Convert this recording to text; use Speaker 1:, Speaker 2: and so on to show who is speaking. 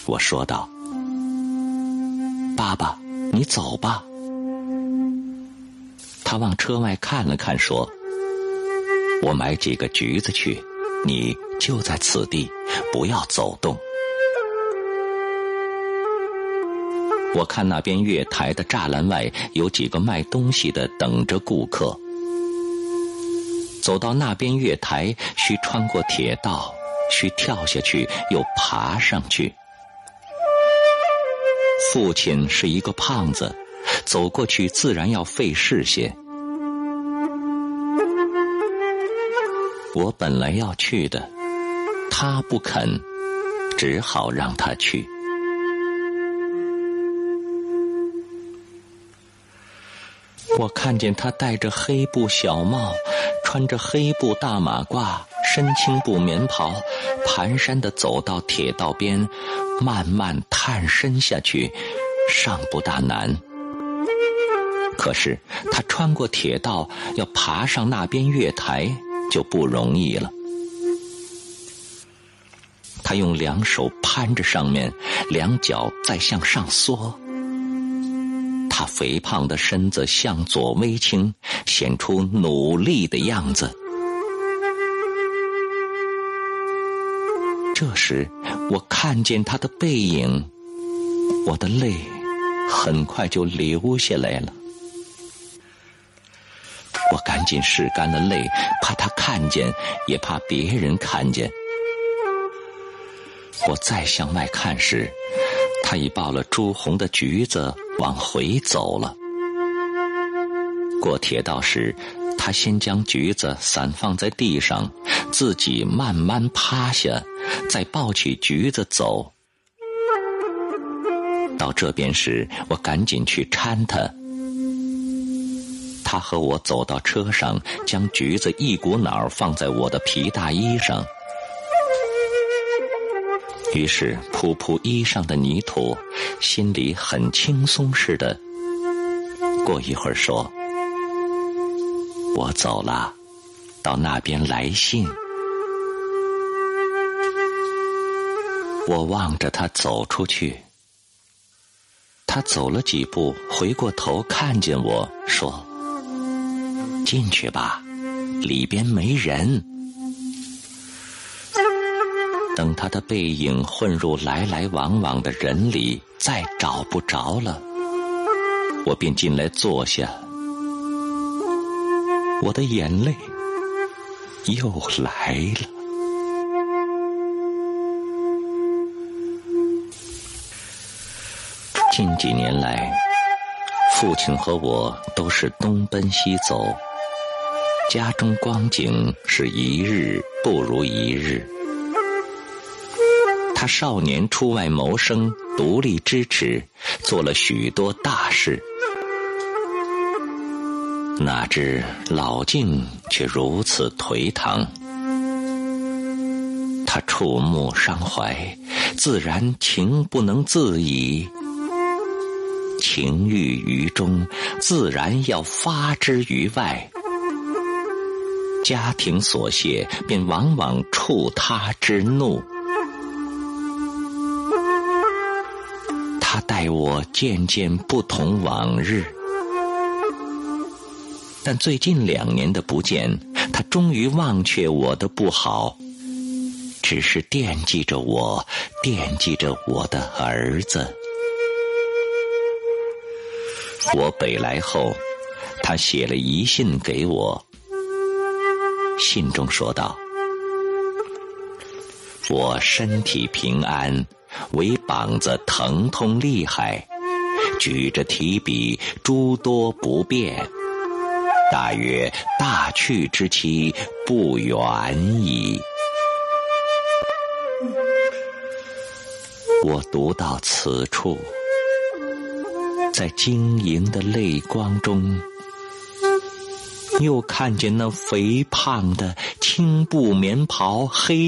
Speaker 1: 我说道：爸爸，你走吧。他往车外看了看，说：我买几个橘子去，你就在此地，不要走动。我看那边月台的栅栏外有几个卖东西的等着顾客。走到那边月台，需穿过铁道，需跳下去，又爬上去。父亲是一个胖子，走过去自然要费事些。我本来要去的，他不肯，只好让他去。我看见他戴着黑布小帽，穿着黑布大马褂，深青布棉袍，蹒跚地走到铁道边，慢慢探身下去，尚不大难。可是他穿过铁道，要爬上那边月台，就不容易了。他用两手攀着上面，两脚再向上缩。他肥胖的身子向左微倾，显出努力的样子。这时我看见他的背影，我的泪很快就流下来了。我赶紧拭干了泪，怕他看见，也怕别人看见。我再向外看时，他已抱了朱红的橘子往回走了。过铁道时，他先将橘子散放在地上，自己慢慢趴下，再抱起橘子走。到这边时，我赶紧去搀他。他和我走到车上，将橘子一股脑放在我的皮大衣上。于是扑扑衣上的泥土，心里很轻松似的。过一会儿说：我走了，到那边来信。我望着他走出去，他走了几步，回过头看见我，说：进去吧，里边没人。等他的背影混入来来往往的人里，再找不着了，我便进来坐下。我的眼泪又来了。近几年来，父亲和我都是东奔西走，家中光景是一日不如一日。他少年出外谋生，独立支持，做了许多大事。哪知老境却如此颓唐。他触目伤怀，自然情不能自已。情郁于中，自然要发之于外。家庭所屑，便往往触他之怒。他待我渐渐不同往日，但最近2年的不见，他终于忘却我的不好，只是惦记着我，惦记着我的儿子。我北来后，他写了遗信给我，信中说道：我身体平安，唯膀子疼痛厉害，举着提笔诸多不便，大约大去之期不远矣。我读到此处，在晶莹的泪光中，又看见那肥胖的青布棉袍黑